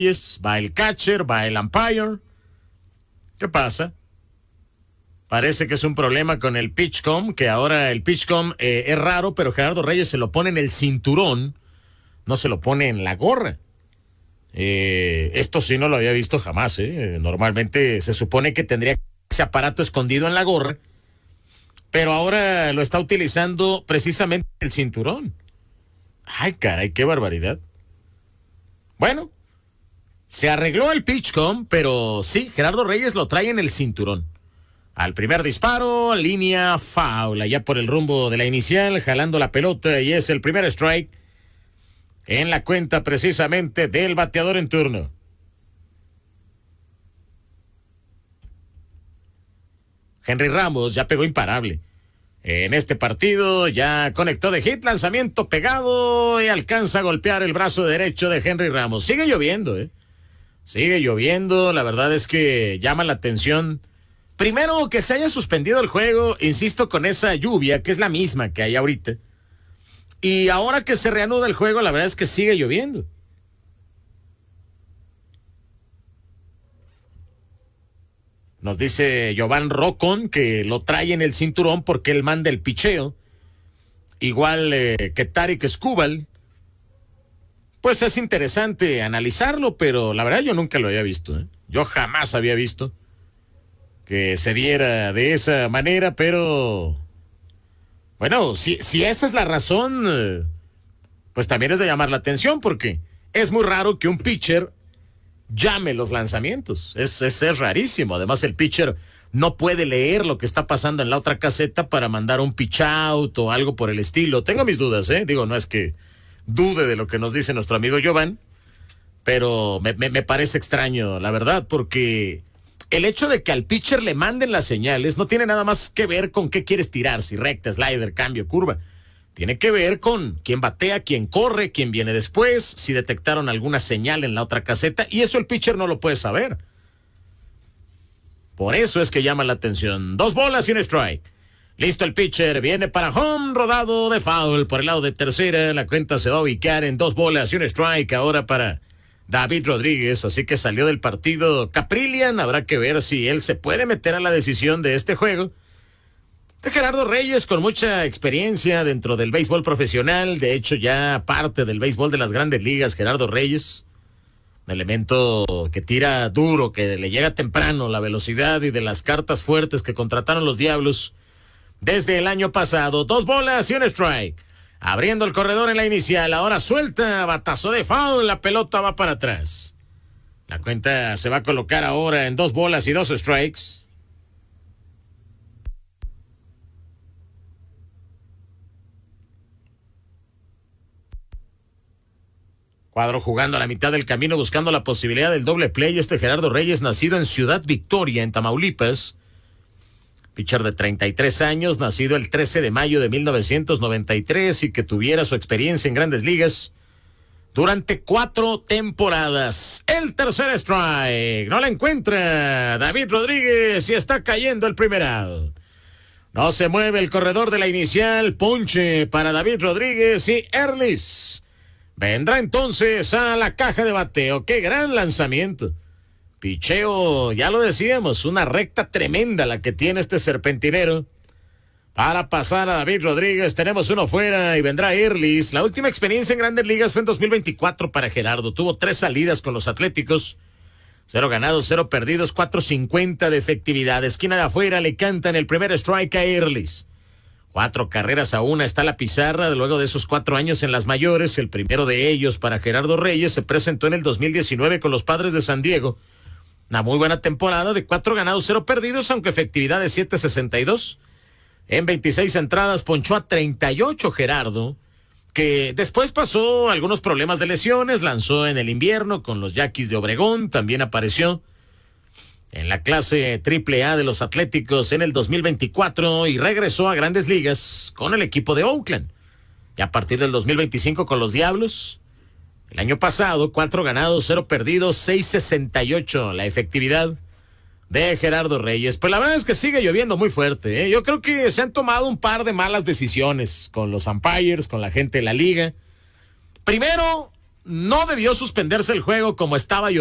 va el catcher, va el umpire. ¿Qué pasa? Parece que es un problema con el PitchCom, que ahora el PitchCom es raro, pero Gerardo Reyes se lo pone en el cinturón, no se lo pone en la gorra. Esto sí no lo había visto jamás. Normalmente se supone que tendría ese aparato escondido en la gorra, pero ahora lo está utilizando precisamente en el cinturón. Ay, caray, qué barbaridad. Bueno, se arregló el PitchCom, pero sí, Gerardo Reyes lo trae en el cinturón. Al primer disparo, línea foul, allá por el rumbo de la inicial, jalando la pelota, y es el primer strike en la cuenta precisamente del bateador en turno. Henry Ramos ya pegó imparable. En este partido ya conectó de hit, lanzamiento pegado y alcanza a golpear el brazo derecho de Henry Ramos. Sigue lloviendo, Sigue lloviendo, la verdad es que llama la atención. Primero, que se haya suspendido el juego, insisto, con esa lluvia, que es la misma que hay ahorita. Y ahora que se reanuda el juego, la verdad es que sigue lloviendo. Nos dice Giovanni Rocón que lo trae en el cinturón porque él manda el picheo. Igual que Tarik Skubal. Pues es interesante analizarlo, pero la verdad yo nunca lo había visto. Yo jamás había visto que se diera de esa manera, pero bueno, si esa es la razón, pues también es de llamar la atención, porque es muy raro que un pitcher llame los lanzamientos. Es rarísimo. Además, el pitcher no puede leer lo que está pasando en la otra caseta para mandar un pitch out o algo por el estilo. Tengo mis dudas, Digo, no es que dude de lo que nos dice nuestro amigo Giovanni, pero me parece extraño, la verdad, porque el hecho de que al pitcher le manden las señales no tiene nada más que ver con qué quieres tirar, si recta, slider, cambio, curva. Tiene que ver con quién batea, quién corre, quién viene después, si detectaron alguna señal en la otra caseta, y eso el pitcher no lo puede saber. Por eso es que llama la atención. 2 bolas y un strike. Listo el pitcher, viene para home, rodado de foul por el lado de tercera. La cuenta se va a ubicar en 2 bolas y un strike ahora para David Rodríguez, así que salió del partido Caprillian. Habrá que ver si él se puede meter a la decisión de este juego. De Gerardo Reyes, con mucha experiencia dentro del béisbol profesional, de hecho ya parte del béisbol de las grandes ligas, Gerardo Reyes, un elemento que tira duro, que le llega temprano la velocidad y de las cartas fuertes que contrataron los Diablos desde el año pasado. 2 bolas y un strike. Abriendo el corredor en la inicial, ahora suelta, batazo de foul, la pelota va para atrás. La cuenta se va a colocar ahora en 2 bolas y 2 strikes. Cuadro jugando a la mitad del camino, buscando la posibilidad del doble play. Gerardo Reyes, nacido en Ciudad Victoria, en Tamaulipas. Pitcher de 33 años, nacido el 13 de mayo de 1993 y que tuviera su experiencia en grandes ligas durante 4 temporadas. El tercer strike, no la encuentra David Rodríguez y está cayendo el primer out. No se mueve el corredor de la inicial, ponche para David Rodríguez y Erlis vendrá entonces a la caja de bateo. ¡Qué gran lanzamiento! Picheo, ya lo decíamos, una recta tremenda la que tiene este serpentinero. Para pasar a David Rodríguez, tenemos uno fuera y vendrá Erlis. La última experiencia en Grandes Ligas fue en 2024 para Gerardo. Tuvo 3 salidas con los Atléticos. 0 ganados, 0 perdidos, 4.50 de efectividad. Esquina de afuera, le cantan el primer strike a Erlis. 4 carreras a 1 está la pizarra. Luego de esos 4 años en las mayores, el primero de ellos para Gerardo Reyes se presentó en el 2019 con los Padres de San Diego. Una muy buena temporada de 4 ganados, 0 perdidos, aunque efectividad de 7.62. En 26 entradas ponchó a 38 Gerardo, que después pasó algunos problemas de lesiones, lanzó en el invierno con los Yaquis de Obregón, también apareció en la clase AAA de los Atléticos en el 2024 y regresó a Grandes Ligas con el equipo de Oakland. Y a partir del 2025 con los Diablos. El año pasado, 4 ganados, 0 perdidos, 6.68 la efectividad de Gerardo Reyes. Pues la verdad es que sigue lloviendo muy fuerte, Yo creo que se han tomado un par de malas decisiones con los umpires, con la gente de la liga. Primero, no debió suspenderse el juego como estaba